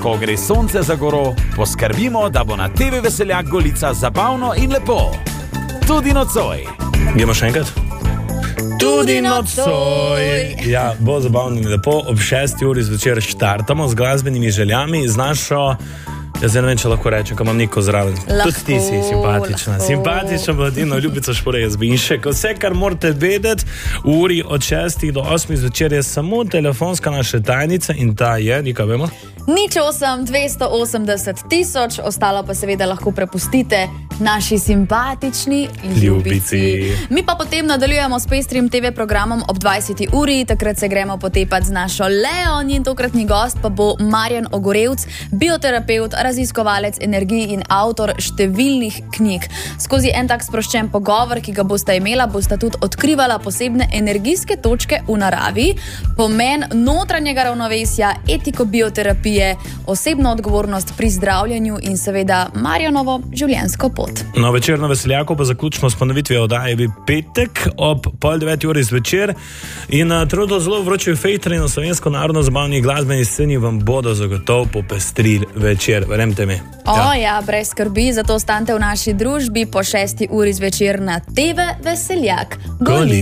ko gre sonce za goro, poskrbimo, da bo na TV Veseljak Golica zabavno in lepo. Tudi nocoj. Gremo še enkrat? Tudi nocoj. Ja, bo zabavno in lepo. Ob 6. uri zvečer štartamo z glasbenimi željami, z našo... Jaz ne vem, če lahko rečem, ko imam Niko zraven. Tudi ti si simpatična. Simpatična mladina, ljubica Šporej Jazbinšek. Vse, kar morate vedeti, v uri od 6. do 8. zvečer je samo telefonska naša tajnica in ta je, Nika, vemo? 08 280 000, ostalo pa seveda lahko prepustite naši simpatični ljubici. Mi pa potem nadaljujemo s pestrim TV programom ob 20. uri, takrat se gremo potepati z našo Leo, njen tokratni gost pa bo Marjan Ogorevc, bioterapeut, raziskovalec energij in avtor številnih knjig. Skozi en tak sproščen pogovor, ki ga bosta imela, bosta tudi odkrivala posebne energijske točke v naravi, pomen notranjega ravnovesja, etiko bioterapije, osebno odgovornost pri zdravljenju in seveda Marjanovo življenjsko pot. No, večer na Veseljaku pa zaključimo s ponovitvijo oddaje v petek ob 8:30 uri zvečer in trenutno zelo vroči fejtri na slovensko narodno zabavni glasbeni sceni vam bodo zagotovo popestrili večer, verjemte mi. Ja, brez skrbi, zato ostanite v naši družbi po 6. uri zvečer na TV Veseljak Golica.